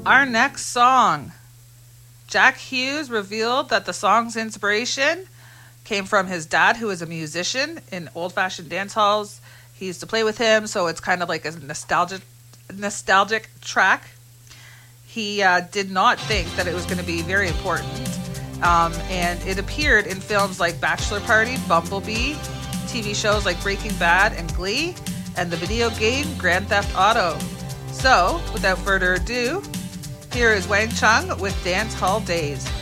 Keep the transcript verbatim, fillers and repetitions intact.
Our next song. Jack Hughes revealed that the song's inspiration came from his dad, who was a musician in old-fashioned dance halls. He used to play with him, so it's kind of like a nostalgic, nostalgic track. He uh, did not think that it was going to be very important. Um, and it appeared in films like Bachelor Party, Bumblebee, T V shows like Breaking Bad and Glee, and the video game Grand Theft Auto. So, without further ado, here is Wang Chung with Dance Hall Days.